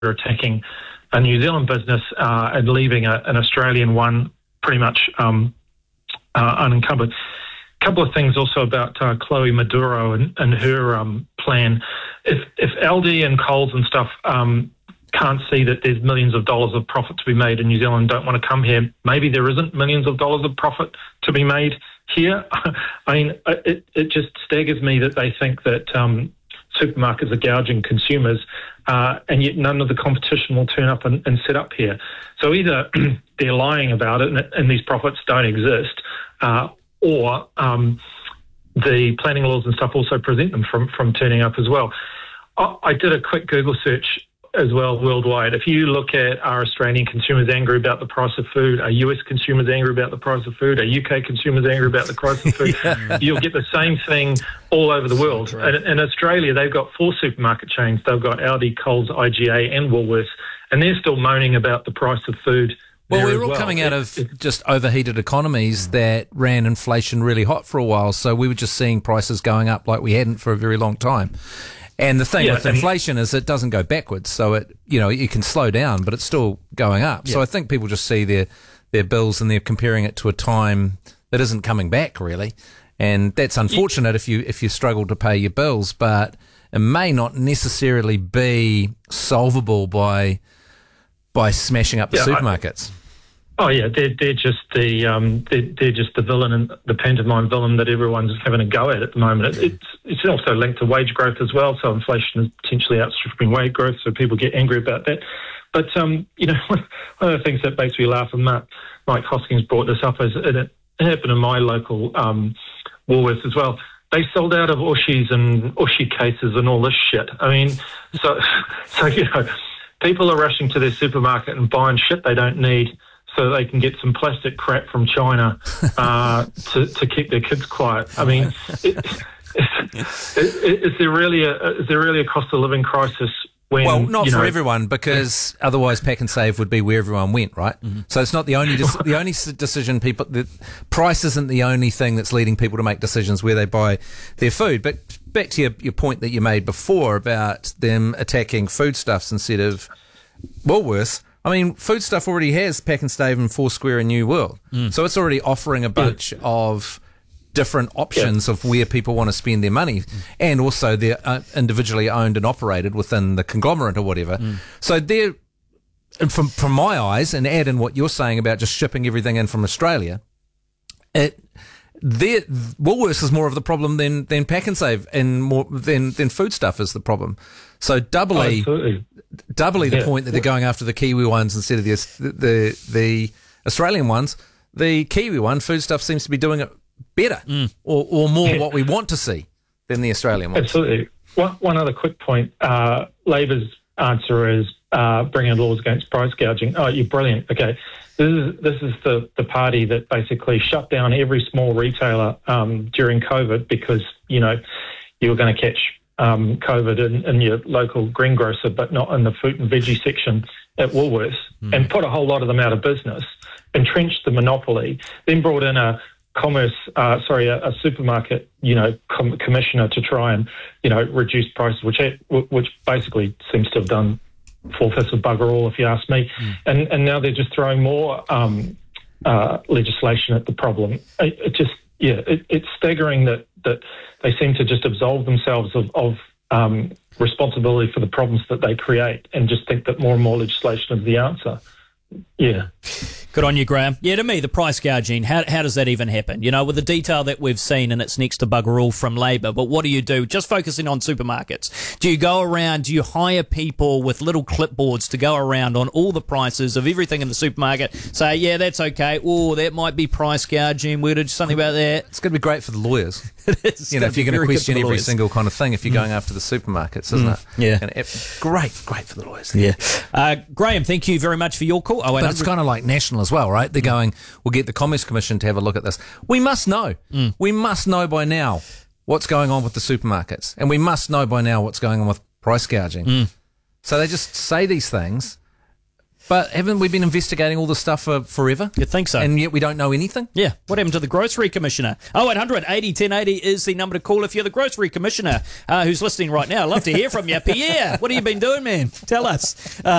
attacking a New Zealand business and leaving an Australian one pretty much unencumbered. A couple of things also about Chloe Maduro and her plan. If Aldi and Coles and stuff can't see that there's millions of dollars of profit to be made in New Zealand, don't want to come here, maybe there isn't millions of dollars of profit to be made here. I mean, it just staggers me that they think that supermarkets are gouging consumers, and yet none of the competition will turn up and set up here. So either they're lying about it and these profits don't exist, or the planning laws and stuff also prevent them from turning up as well. I did a quick Google search as well worldwide. If you look at, are Australian consumers angry about the price of food? Are US consumers angry about the price of food? Are UK consumers angry about the price of food? You'll get the same thing all over the world. In Australia, they've got 4 supermarket chains. They've got Aldi, Coles, IGA and Woolworths, and they're still moaning about the price of food. Well, we were all coming out of just overheated economies that ran inflation really hot for a while, so we were just seeing prices going up like we hadn't for a very long time. And the thing with inflation is it doesn't go backwards, so it can slow down, but it's still going up. Yeah. So I think people just see their bills and they're comparing it to a time that isn't coming back really, and that's unfortunate if you struggle to pay your bills, but it may not necessarily be solvable by smashing up the supermarkets. They're just the villain and the pantomime villain that everyone's having a go at the moment. It's also linked to wage growth as well. So inflation is potentially outstripping wage growth. So people get angry about that. But one of the things that makes me laugh, and Mike Hoskins brought this up, is it happened in my local Woolworths as well. They sold out of Ooshies and Ooshie cases and all this shit. I mean, so people are rushing to their supermarket and buying shit they don't need, so they can get some plastic crap from China to keep their kids quiet. I mean, is there really a cost of living crisis? Well, not for everyone, because otherwise Pack and Save would be where everyone went, right? Mm-hmm. So it's not the only the only decision people. The price isn't the only thing that's leading people to make decisions where they buy their food. But back to your point that you made before about them attacking foodstuffs instead of Woolworths. I mean, Foodstuff already has Pack and Save and Foursquare and New World. So it's already offering a bunch of different options of where people want to spend their money, and also they're individually owned and operated within the conglomerate or whatever. So they're, and from my eyes, and add in what you're saying about just shipping everything in from Australia, Woolworths is more of the problem than Pack and Save, and more than Foodstuff is the problem. So doubly the point that they're going after the Kiwi ones instead of the Australian ones. The Kiwi one, Foodstuff, seems to be doing it better or more what we want to see than the Australian ones. Absolutely. One other quick point. Labor's answer is bringing laws against price gouging. Oh, you're brilliant. Okay. This is the party that basically shut down every small retailer during COVID because, you were going to catch COVID in your local greengrocer, but not in the fruit and veggie section at Woolworths, and put a whole lot of them out of business, entrenched the monopoly, then brought in a supermarket, commissioner to try and, reduce prices, which basically seems to have done 4/5 of bugger all, if you ask me. And now they're just throwing more legislation at the problem. It's staggering that they seem to just absolve themselves of responsibility for the problems that they create, and just think that more and more legislation is the answer. Yeah. Good on you, Graham. Yeah, to me, the price gouging, how does that even happen? With the detail that we've seen, and it's next to bugger all from Labor, but what do you do? Just focusing on supermarkets. Do you go around, do you hire people with little clipboards to go around on all the prices of everything in the supermarket, say, yeah, that's okay, oh, that might be price gouging, we'll do something about that? It's going to be great for the lawyers. If you're going to question every single kind of thing, if you're going after the supermarkets, isn't it? Yeah. Great for the lawyers. Yeah. Graham, thank you very much for your call. But it's kind of like national as well, right? They're going, we'll get the Commerce Commission to have a look at this. We must know. We must know by now what's going on with the supermarkets. And we must know by now what's going on with price gouging. So they just say these things, But haven't we been investigating all this stuff for forever? You'd think so. And yet we don't know anything? Yeah. What happened to the Grocery Commissioner? 0800 80 1080 is the number to call if you're the Grocery Commissioner who's listening right now. I'd love to hear from you. Pierre, what have you been doing, man? Tell us.